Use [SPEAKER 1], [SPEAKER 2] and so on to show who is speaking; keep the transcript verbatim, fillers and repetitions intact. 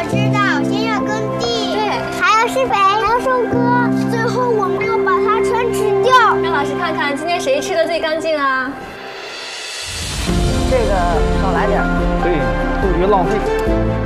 [SPEAKER 1] 知道，先要耕地，对，还要施肥，还要收割，最后我们要把它全吃掉。
[SPEAKER 2] 让老师看看今天谁吃的最干净啊？
[SPEAKER 3] 这个少来点儿，
[SPEAKER 4] 对，都别浪费。